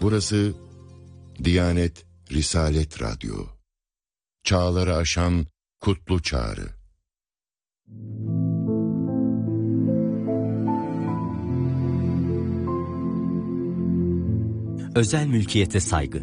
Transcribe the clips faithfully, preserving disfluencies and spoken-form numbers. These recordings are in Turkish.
Burası Diyanet Risalet Radyo. Çağları aşan kutlu çağrı. Özel mülkiyete saygı.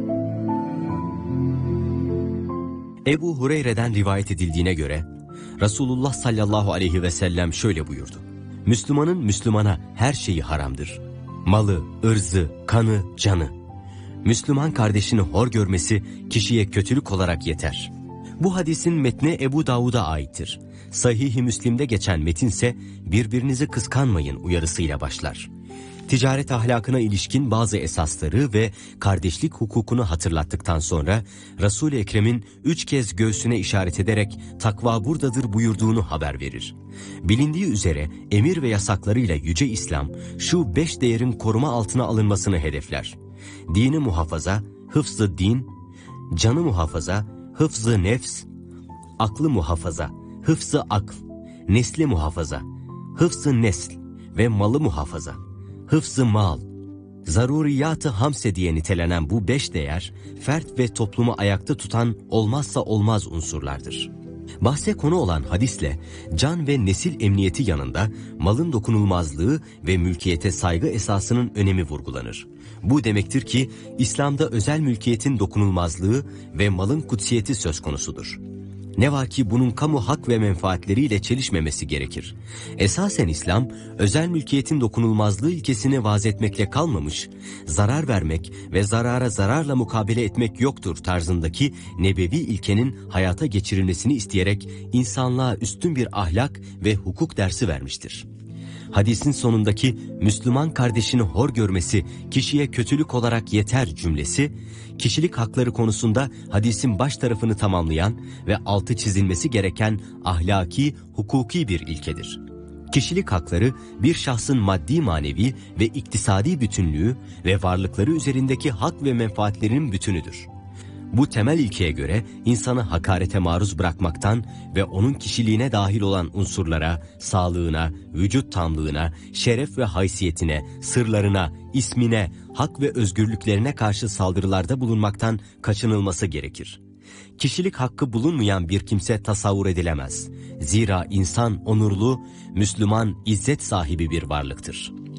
Ebu Hureyre'den rivayet edildiğine göre Resulullah sallallahu aleyhi ve sellem şöyle buyurdu: Müslümanın Müslümana her şeyi haramdır. Malı, ırzı, kanı, canı. Müslüman kardeşini hor görmesi kişiye kötülük olarak yeter. Bu hadisin metni Ebu Davud'a aittir. Sahih-i Müslim'de geçen metinse birbirinizi kıskanmayın uyarısıyla başlar. Ticaret ahlakına ilişkin bazı esasları ve kardeşlik hukukunu hatırlattıktan sonra Resul-i Ekrem'in üç kez göğsüne işaret ederek takva buradadır buyurduğunu haber verir. Bilindiği üzere emir ve yasaklarıyla Yüce İslam şu beş değerin koruma altına alınmasını hedefler. Dini muhafaza, hıfz-ı din, canı muhafaza, hıfz-ı nefs, aklı muhafaza, hıfz-ı akl, nesli muhafaza, hıfz-ı nesl ve malı muhafaza. Hıfz-ı mal, zaruriyat-ı hamse diye nitelenen bu beş değer, fert ve toplumu ayakta tutan olmazsa olmaz unsurlardır. Bahse konu olan hadisle can ve nesil emniyeti yanında malın dokunulmazlığı ve mülkiyete saygı esasının önemi vurgulanır. Bu demektir ki İslam'da özel mülkiyetin dokunulmazlığı ve malın kutsiyeti söz konusudur. Ne var ki bunun kamu hak ve menfaatleriyle çelişmemesi gerekir. Esasen İslam, özel mülkiyetin dokunulmazlığı ilkesini vaz etmekle kalmamış, zarar vermek ve zarara zararla mukabele etmek yoktur tarzındaki nebevi ilkenin hayata geçirilmesini isteyerek insanlığa üstün bir ahlak ve hukuk dersi vermiştir. Hadisin sonundaki Müslüman kardeşini hor görmesi kişiye kötülük olarak yeter cümlesi, kişilik hakları konusunda hadisin baş tarafını tamamlayan ve altı çizilmesi gereken ahlaki, hukuki bir ilkedir. Kişilik hakları bir şahsın maddi manevi ve iktisadi bütünlüğü ve varlıkları üzerindeki hak ve menfaatlerinin bütünüdür. Bu temel ilkeye göre insanı hakarete maruz bırakmaktan ve onun kişiliğine dahil olan unsurlara, sağlığına, vücut tamlığına, şeref ve haysiyetine, sırlarına, ismine, hak ve özgürlüklerine karşı saldırılarda bulunmaktan kaçınılması gerekir. Kişilik hakkı bulunmayan bir kimse tasavvur edilemez. Zira insan onurlu, Müslüman, izzet sahibi bir varlıktır.